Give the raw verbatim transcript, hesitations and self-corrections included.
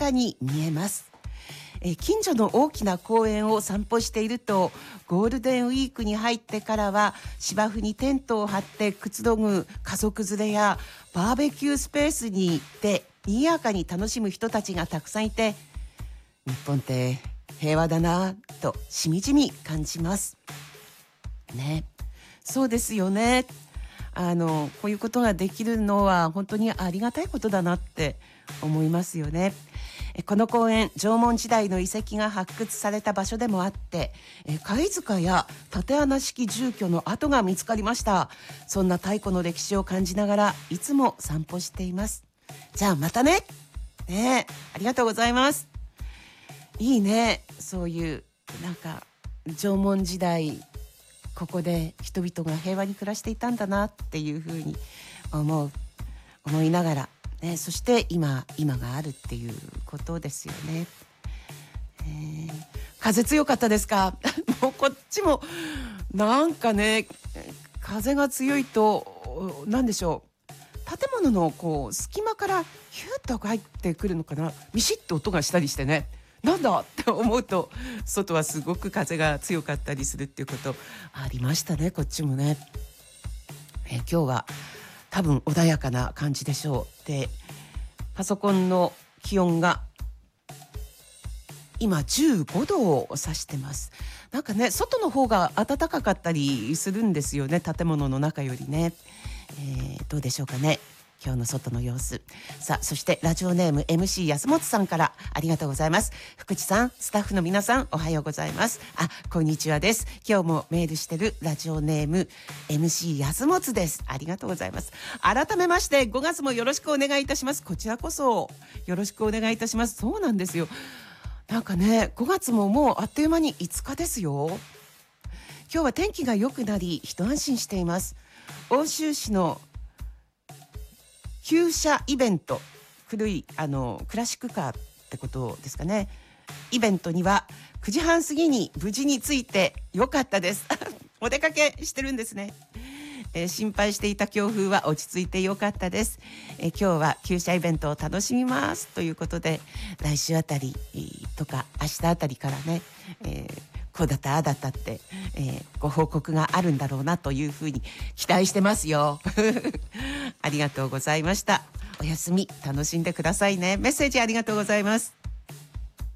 かに見えます。え近所の大きな公園を散歩していると、ゴールデンウィークに入ってからは芝生にテントを張ってくつろぐ家族連れや、バーベキュースペースに行って賑やかに楽しむ人たちがたくさんいて、日本って平和だなとしみじみ感じますね。そうですよね。あのこういうことができるのは本当にありがたいことだなって思いますよね。この公園、縄文時代の遺跡が発掘された場所でもあって、貝塚や竪穴式住居の跡が見つかりました。そんな太古の歴史を感じながらいつも散歩しています。じゃあまたね。ねえ、ありがとうございます。いいね、そういうなんか縄文時代、ここで人々が平和に暮らしていたんだなっていうふうに思う思いながら、ね、そして今今があるっていうことですよね。えー、風強かったですか？もうこっちもなんかね、風が強いと何でしょう、建物のこう隙間からヒュッと入ってくるのかな、ミシッと音がしたりしてね、なんだって思うと外はすごく風が強かったりするっていうことありましたね、こっちもね。え今日は多分穏やかな感じでしょう。で、パソコンの気温が今じゅうごどを指してます。なんかね、外の方が暖かかったりするんですよね、建物の中よりね。えー、どうでしょうかね、今日の外の様子。さあ、そしてラジオネーム エムシー 安本さんからありがとうございます。福地さん、スタッフの皆さん、おはようございます。あ、こんにちはです。今日もメールしてるラジオネーム エムシー 安本です。ありがとうございます。改めましてごがつもよろしくお願いいたします。こちらこそよろしくお願いいたします。そうなんですよ。なんかね、ごがつももうあっという間にいつかですよ。今日は天気が良くなり一安心しています。奥州市の旧車イベント、古いあのクラシックカーってことですかね。イベントにはくじはん過ぎに無事に着いてよかったです。お出かけしてるんですね。えー、心配していた強風は落ち着いてよかったです。えー、今日は旧車イベントを楽しみますということで、来週あたりとか明日あたりからね、えーこうだったああだったって、えー、ご報告があるんだろうなというふうに期待してますよ。ありがとうございました。お休み楽しんでくださいね。メッセージありがとうございます。